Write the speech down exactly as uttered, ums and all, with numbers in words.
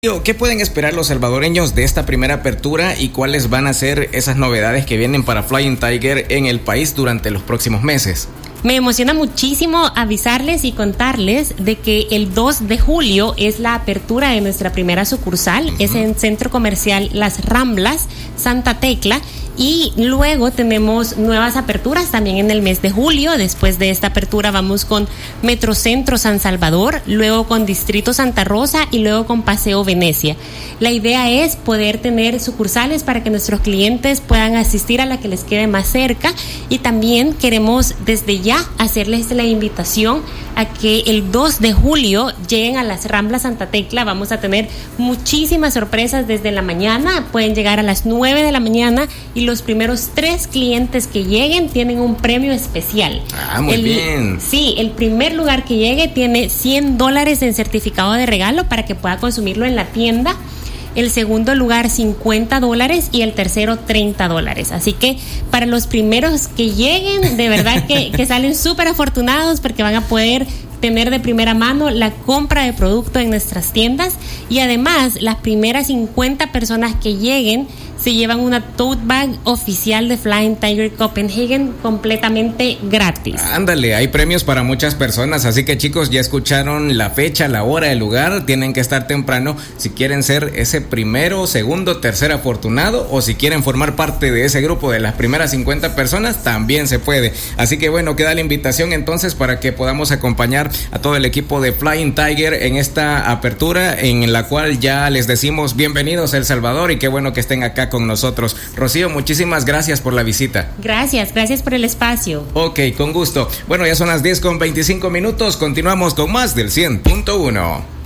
¿Qué pueden esperar los salvadoreños de esta primera apertura y cuáles van a ser esas novedades que vienen para Flying Tiger en el país durante los próximos meses? Me emociona muchísimo avisarles y contarles de que el dos de julio es la apertura de nuestra primera sucursal, uh-huh. es en Centro Comercial Las Ramblas, Santa Tecla, y luego tenemos nuevas aperturas también en el mes de julio. Después de esta apertura vamos con Metrocentro San Salvador, luego con Distrito Santa Rosa y luego con Paseo Venecia. La idea es poder tener sucursales para que nuestros clientes puedan asistir a la que les quede más cerca, y también queremos desde ya hacerles la invitación a que el dos de julio lleguen a las Ramblas Santa Tecla. Vamos a tener muchísimas sorpresas desde la mañana. Pueden llegar a las nueve de la mañana y los primeros tres clientes que lleguen tienen un premio especial. Ah, muy el, bien. Sí, el primer lugar que llegue tiene cien dólares en certificado de regalo para que pueda consumirlo en la tienda. El segundo lugar cincuenta dólares y el tercero treinta dólares. Así que para los primeros que lleguen, de verdad que, que salen súper afortunados porque van a poder tener de primera mano la compra de producto en nuestras tiendas, y además las primeras cincuenta personas que lleguen se llevan una tote bag oficial de Flying Tiger Copenhagen completamente gratis. Ándale, hay premios para muchas personas, así que chicos, ya escucharon la fecha, la hora, el lugar. Tienen que estar temprano si quieren ser ese primero, segundo, tercer afortunado, o si quieren formar parte de ese grupo de las primeras cincuenta personas, también se puede. Así que bueno, queda la invitación entonces para que podamos acompañar a todo el equipo de Flying Tiger en esta apertura, en la cual ya les decimos bienvenidos a El Salvador, y qué bueno que estén acá con nosotros. Rocío, muchísimas gracias por la visita. Gracias, gracias por el espacio. Ok, con gusto. Bueno, ya son las diez con veinticinco minutos, continuamos con más del cien punto uno.